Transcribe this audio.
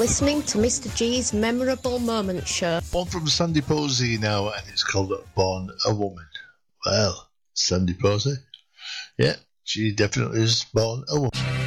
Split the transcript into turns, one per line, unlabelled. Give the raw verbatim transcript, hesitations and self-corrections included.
listening to Mister G's Memorable Moment Show.
One from Sandy Posey now, and it's called Born a Woman. Well, Sandy Posey, yeah, she definitely is born a woman.